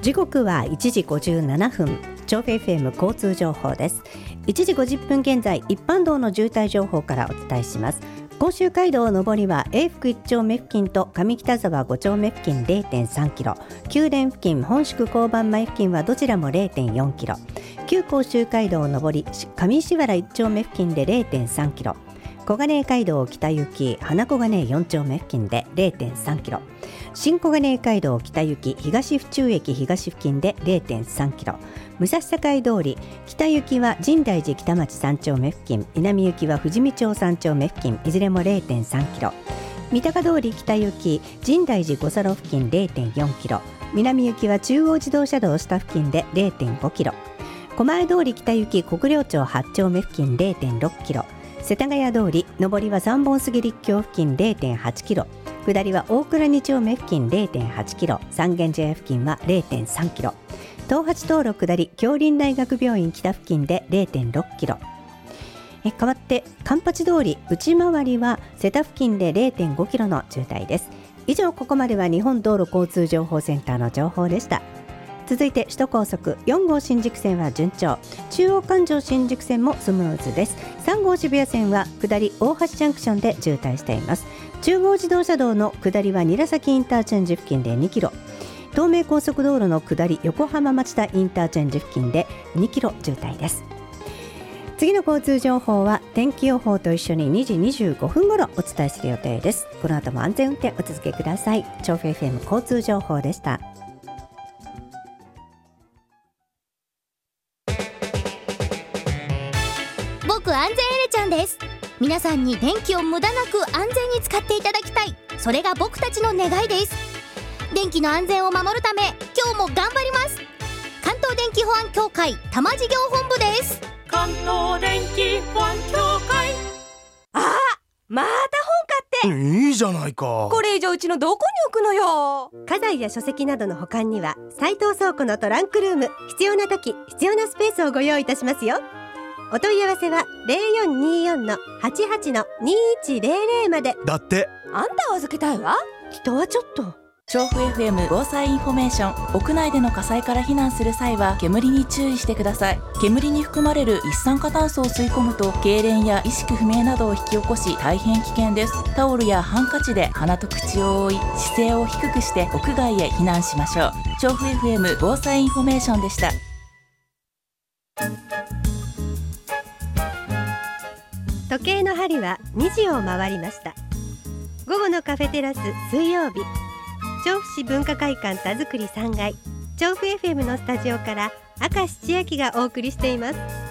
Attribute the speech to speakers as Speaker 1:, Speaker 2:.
Speaker 1: 時刻は1時57分、調布 FM 交通情報です。1時50分現在、一般道の渋滞情報からお伝えします。甲州街道上りは永福1丁目付近と上北沢5丁目付近 0.3 キロ、九電付近本宿交番前付近はどちらも 0.4 キロ、旧甲州街道上り上石原1丁目付近で 0.3 キロ、小金井街道北行き花小金井4丁目付近で 0.3 キロ、新小金井街道北行き東府中駅東付近で 0.3 キロ、武蔵境通り北行きは深大寺北町3丁目付近、南行きは富士見町3丁目付近、いずれも 0.3 キロ、三鷹通り北行き深大寺五差路付近 0.4 キロ、南行きは中央自動車道下付近で 0.5 キロ、狛江通り北行き国領町8丁目付近 0.6 キロ、世田谷通り上りは三本杉立橋付近 0.8 キロ、下りは大倉2丁目付近 0.8 キロ、三軒茶屋付近は 0.3 キロ、東八東路下り杏林大学病院北付近で 0.6 キロ。変わって環八通り内回りは瀬田付近で 0.5 キロの渋滞です。以上、ここまでは日本道路交通情報センターの情報でした。続いて首都高速4号新宿線は順調、中央環状新宿線もスムーズです。3号渋谷線は下り大橋ジャンクションで渋滞しています。中央自動車道の下りは韮崎インターチェンジ付近で2キロ、東名高速道路の下り横浜町田インターチェンジ付近で2キロ渋滞です。次の交通情報は天気予報と一緒に2時25分頃お伝えする予定です。この後も安全運転お続けください。調布 FM 交通情報でした。
Speaker 2: 僕安全エレちゃんです。皆さんに電気を無駄なく安全に使っていただきたい、それが僕たちの願いです。電気の安全を守るため今日も頑張ります。関東電気保安協会多摩事業本部です。
Speaker 3: 関東電気保安協会。
Speaker 4: また本買って。
Speaker 5: いいじゃないか。
Speaker 4: これ以上うちのどこに置くのよ。
Speaker 1: 家財や書籍などの保管には斉藤倉庫のトランクルーム、必要な時必要なスペースをご用意いたしますよ。お問い合わせは 0424-88-2100 まで。
Speaker 5: だって。
Speaker 4: あんたを預けたいわ。
Speaker 1: 人はちょっと。
Speaker 6: 調布 FM 防災インフォメーション。屋内での火災から避難する際は煙に注意してください。煙に含まれる一酸化炭素を吸い込むと痙攣や意識不明などを引き起こし大変危険です。タオルやハンカチで鼻と口を覆い、姿勢を低くして屋外へ避難しましょう。調布 FM 防災インフォメーションでした。
Speaker 1: 時計の針は2時を回りました。午後のカフェテラス水曜日、調布市文化会館田作り3階、調布 FM のスタジオから明石千秋がお送りしています。